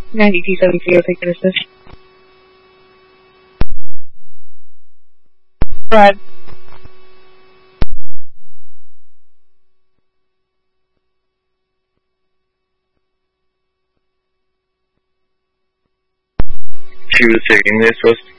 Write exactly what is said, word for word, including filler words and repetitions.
ninety-two seventy, I'll take your assist. Brad. She was taking the assist.